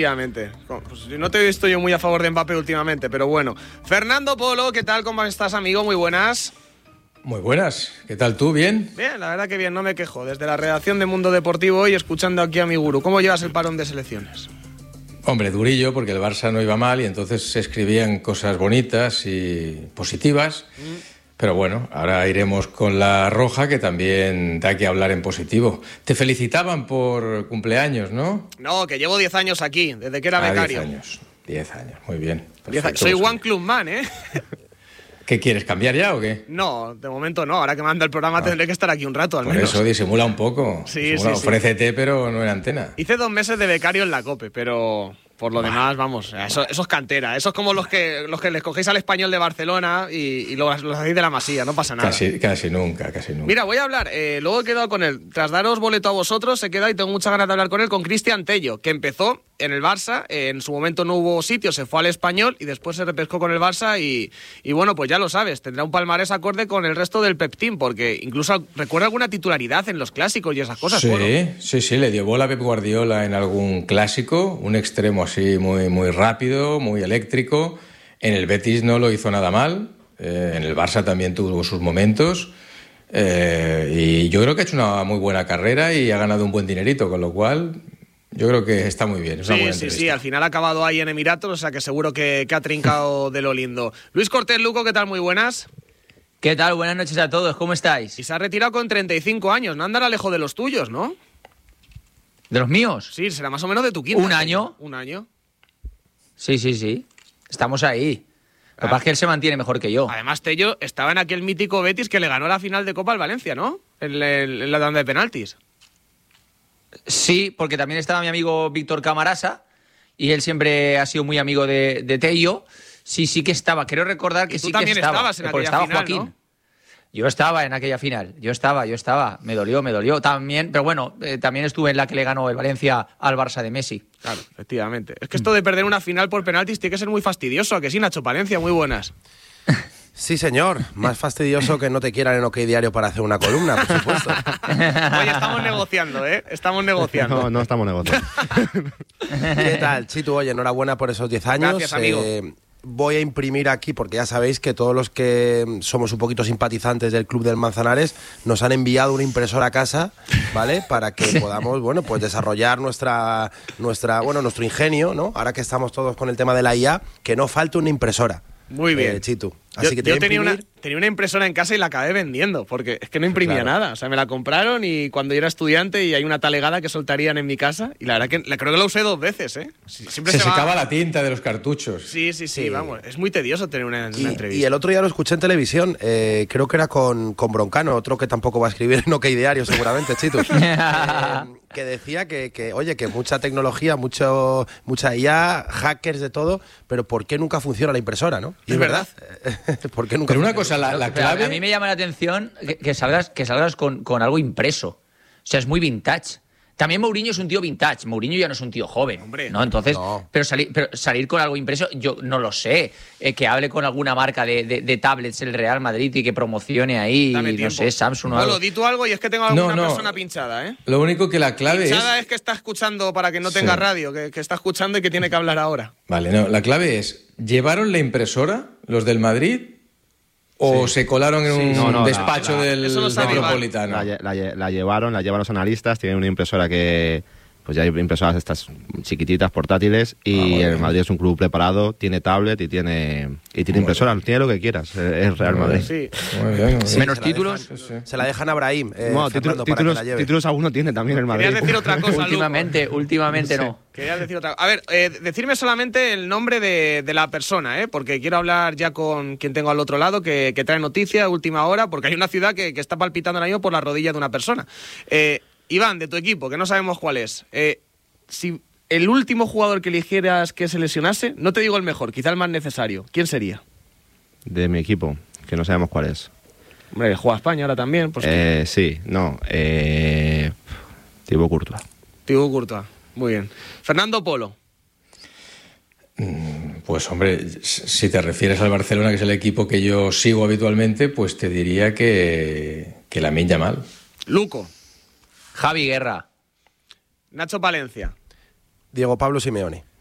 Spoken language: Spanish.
Efectivamente. Pues no te he visto yo muy a favor de Mbappé últimamente, pero bueno. Fernando Polo, ¿qué tal? ¿Cómo estás, amigo? Muy buenas. Muy buenas. ¿Qué tal tú? ¿Bien? Bien, la verdad que bien, no me quejo. Desde la redacción de Mundo Deportivo y escuchando aquí a mi gurú. ¿Cómo llevas el parón de selecciones? Hombre, durillo, porque el Barça no iba mal y entonces se escribían cosas bonitas y positivas. Pero bueno, ahora iremos con la roja, que también da que hablar en positivo. Te felicitaban por cumpleaños, ¿no? No, que llevo 10 años aquí, desde que era becario. 10 años, muy bien. Soy One Club Man, ¿eh? ¿Qué quieres, cambiar ya o qué? No, de momento no. Ahora que manda el programa tendré que estar aquí un rato al menos. Por eso disimula un poco. Sí. Ofrécete, pero no en antena. Hice 2 meses de becario en la COPE, pero por lo demás, vamos, eso es cantera. Eso es como los que les cogéis al Español de Barcelona y los hacéis de la Masía, no pasa nada. Casi nunca. Mira, voy a hablar, luego he quedado con él. Tras daros boleto a vosotros, he quedado y tengo muchas ganas de hablar con él, con Cristian Tello, que empezó en el Barça, en su momento no hubo sitio, se fue al Español y después se repescó con el Barça y bueno, pues ya lo sabes, tendrá un palmarés acorde con el resto del Pep Team, porque incluso recuerda alguna titularidad en los clásicos y esas cosas. Sí, le dio bola a Pep Guardiola en algún clásico, un extremo así muy rápido, muy eléctrico. En el Betis no lo hizo nada mal, en el Barça también tuvo sus momentos. Y yo creo que ha hecho una muy buena carrera y ha ganado un buen dinerito, con lo cual yo creo que está muy bien. Sí, al final ha acabado ahí en Emiratos, o sea que seguro que ha trincado de lo lindo. Luis Cortés Luco, ¿qué tal? Muy buenas. ¿Qué tal? Buenas noches a todos, ¿cómo estáis? Y se ha retirado con 35 años, no andará lejos de los tuyos, ¿no? ¿De los míos? Sí, será más o menos de tu quinta. ¿Un año? ¿Un año? Sí. Estamos ahí. Lo que pasa es que él se mantiene mejor que yo. Además, Tello estaba en aquel mítico Betis que le ganó la final de Copa al Valencia, ¿no? En la tanda de penaltis. Sí, porque también estaba mi amigo Víctor Camarasa y él siempre ha sido muy amigo de Tello. Sí que estaba. Creo recordar que sí que estaba. Tú también estabas en aquella estaba final, Joaquín. ¿no? Yo estaba en aquella final. Yo estaba. Me dolió también. Pero bueno, también estuve en la que le ganó el Valencia al Barça de Messi. Claro, efectivamente. Es que esto de perder una final por penaltis tiene que ser muy fastidioso. ¿A que sí, Nacho Palencia? Muy buenas. Sí, señor. Más fastidioso que no te quieran en OK Diario para hacer una columna, por supuesto. Oye, estamos negociando, ¿eh? No estamos negociando. ¿Qué tal, Chitu? Oye, enhorabuena por esos 10 años. Gracias, amigo. Voy a imprimir aquí, porque ya sabéis que todos los que somos un poquito simpatizantes del Club del Manzanares nos han enviado una impresora a casa, ¿vale? Para que podamos, bueno, pues desarrollar nuestro ingenio, ¿no? Ahora que estamos todos con el tema de la IA, que no falte una impresora. Muy bien. Chitu. Así que yo tenía una impresora en casa y la acabé vendiendo, porque es que no imprimía nada. O sea, me la compraron y cuando yo era estudiante y hay una talegada que soltarían en mi casa, y la verdad que creo que la usé 2 veces, ¿eh? Siempre se secaba la tinta de los cartuchos. Sí, vamos. Es muy tedioso tener una entrevista. Y el otro día lo escuché en televisión, creo que era con Broncano, otro que tampoco va a escribir en OK Diario seguramente, Chitu. Que decía que, oye, que mucha tecnología, mucha IA, hackers de todo, pero ¿por qué nunca funciona la impresora, no? Y es verdad. ¿Por qué nunca? Pero una cosa, la clave... A mí me llama la atención que salgas con algo impreso. O sea, es muy vintage. También Mourinho es un tío vintage. Mourinho ya no es un tío joven. Hombre, ¿no? Entonces, no. Pero salir con algo impreso, yo no lo sé. Que hable con alguna marca de tablets el Real Madrid y que promocione ahí, no sé, Samsung o algo. Di tú algo y es que tengo alguna persona pinchada, ¿eh? Lo único que la clave pinchada es que está escuchando para que no tenga radio, que está escuchando y que tiene que hablar ahora. Vale, no, la clave es, ¿llevaron la impresora los del Madrid o se colaron en un despacho del Metropolitano? La llevaron los analistas, tienen una impresora que... Pues ya hay impresoras estas chiquititas, portátiles, y el Madrid es un club preparado, tiene tablet y tiene impresora, tiene lo que quieras, es Real Madrid. Sí. Muy bien. Menos títulos. Se la dejan a Brahim. Títulos alguno tiene también el Madrid. Querías decir otra cosa, Últimamente no. Querías decir otra cosa. A ver, decirme solamente el nombre de la persona, porque quiero hablar ya con quien tengo al otro lado, que trae noticia, última hora, porque hay una ciudad que está palpitando ahora mismo por la rodilla de una persona. Iván, de tu equipo, que no sabemos cuál es. Si el último jugador que eligieras que se lesionase, no te digo el mejor, quizá el más necesario, ¿quién sería? De mi equipo, que no sabemos cuál es. Hombre, juega España ahora también. Pues Thibaut Courtois. Thibaut Courtois, muy bien. Fernando Polo. Pues hombre, si te refieres al Barcelona, que es el equipo que yo sigo habitualmente, pues te diría que Lamine Yamal. Luco. Javi Guerra. Nacho Palencia. Diego Pablo Simeone.